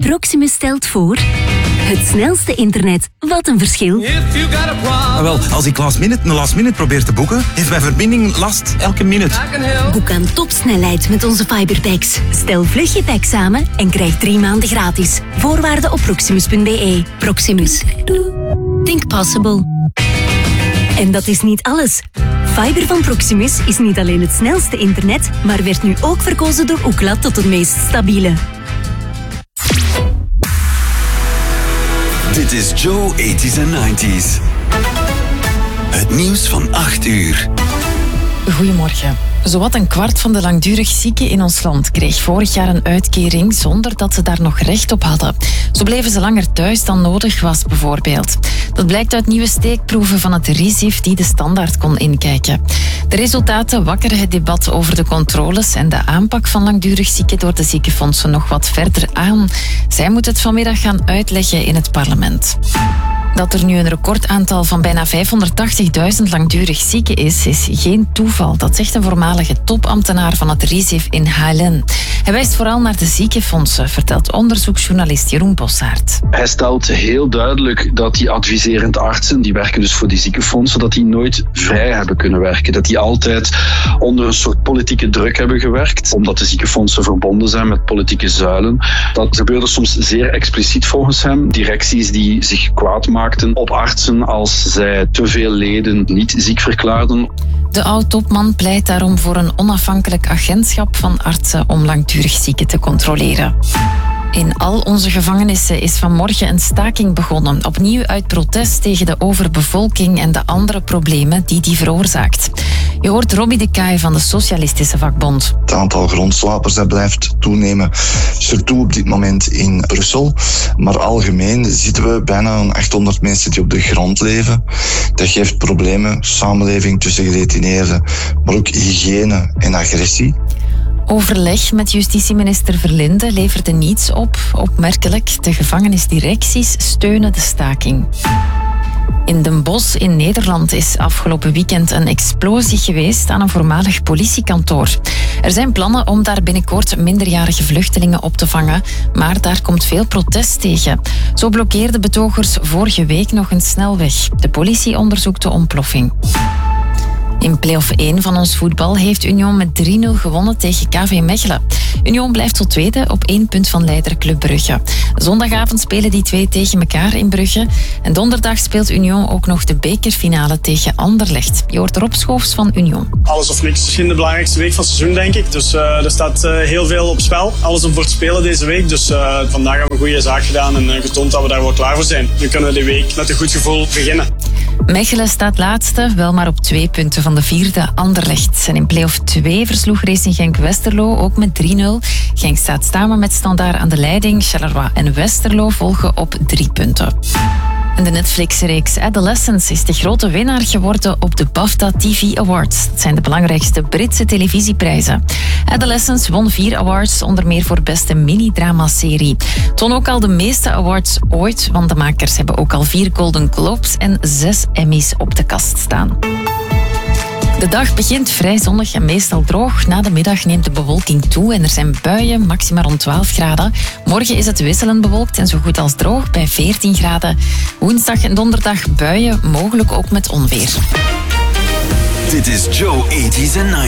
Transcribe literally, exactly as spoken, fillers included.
Proximus stelt voor... Het snelste internet. Wat een verschil. Ah, wel, als ik last minute een last minute probeer te boeken, heeft mijn verbinding last elke minuut. Boek aan topsnelheid met onze fiberpacks. Stel vlug je pack samen en krijg drie maanden gratis. Voorwaarden op proximus punt b e. Proximus. Think possible. En dat is niet alles. Fiber van Proximus is niet alleen het snelste internet, maar werd nu ook verkozen door Ookla tot het meest stabiele. Dit is Joe eighties en nineties. Het nieuws van acht uur. Goedemorgen. Zowat een kwart van de langdurig zieken in ons land kreeg vorig jaar een uitkering zonder dat ze daar nog recht op hadden. Zo bleven ze langer thuis dan nodig was, bijvoorbeeld. Dat blijkt uit nieuwe steekproeven van het RISIF die de Standaard kon inkijken. De resultaten wakkeren het debat over de controles en de aanpak van langdurig zieken door de ziekenfondsen nog wat verder aan. Zij moet het vanmiddag gaan uitleggen in het parlement. Dat er nu een recordaantal van bijna vijfhonderdtachtigduizend langdurig zieken is, is geen toeval. Dat zegt een voormalige topambtenaar van het RISIF in H L N. Hij wijst vooral naar de ziekenfondsen, vertelt onderzoeksjournalist Jeroen Bossaert. Hij stelt heel duidelijk dat die adviserend artsen, die werken dus voor die ziekenfondsen, dat die nooit vrij hebben kunnen werken. Dat die altijd onder een soort politieke druk hebben gewerkt, omdat de ziekenfondsen verbonden zijn met politieke zuilen. Dat gebeurde soms zeer expliciet volgens hem. Directies die zich kwaad maakten op artsen als zij te veel leden niet ziek verklaarden. De oud-topman pleit daarom voor een onafhankelijk agentschap van artsen om langdurig zieken te controleren. In al onze gevangenissen is vanmorgen een staking begonnen. Opnieuw uit protest tegen de overbevolking en de andere problemen die die veroorzaakt. Je hoort Robbie de Kaai van de Socialistische Vakbond. Het aantal grondslapers dat blijft toenemen. Surtout op dit moment in Brussel. Maar algemeen zitten we bijna aan achthonderd mensen die op de grond leven. Dat geeft problemen, samenleving tussen gedetineerden, maar ook hygiëne en agressie. Overleg met justitieminister Verlinde leverde niets op. Opmerkelijk, de gevangenisdirecties steunen de staking. In Den Bosch in Nederland is afgelopen weekend een explosie geweest aan een voormalig politiekantoor. Er zijn plannen om daar binnenkort minderjarige vluchtelingen op te vangen, maar daar komt veel protest tegen. Zo blokkeerden betogers vorige week nog een snelweg. De politie onderzoekt de ontploffing. In play-off één van ons voetbal heeft Union met drie nul gewonnen tegen K V Mechelen. Union blijft tot tweede op één punt van leider Club Brugge. Zondagavond spelen die twee tegen elkaar in Brugge. En donderdag speelt Union ook nog de bekerfinale tegen Anderlecht. Je hoort Rob Schoofs van Union. Alles of niks. Misschien de belangrijkste week van het seizoen, denk ik. Dus uh, er staat uh, heel veel op spel. Alles om voor te spelen deze week. Dus uh, vandaag hebben we een goede zaak gedaan en uh, getoond dat we daar wel klaar voor zijn. Nu kunnen we de week met een goed gevoel beginnen. Mechelen staat laatste, wel maar op twee punten van de vierde Anderlecht. En in play-off twee versloeg Racing Genk-Westerlo ook met drie nul. Genk staat samen met Standaard aan de leiding. Charleroi en Westerlo volgen op drie punten. En de Netflix-reeks Adolescence is de grote winnaar geworden op de BAFTA T V Awards. Dat zijn de belangrijkste Britse televisieprijzen. Adolescence won vier awards, onder meer voor beste mini-drama-serie. Het won ook al de meeste awards ooit, want de makers hebben ook al vier Golden Globes en zes Emmys op de kast staan. De dag begint vrij zonnig en meestal droog. Na de middag neemt de bewolking toe en er zijn buien, maximaal rond twaalf graden. Morgen is het wisselend bewolkt en zo goed als droog bij veertien graden. Woensdag en donderdag buien, mogelijk ook met onweer. Dit is Joe eighties en nineties.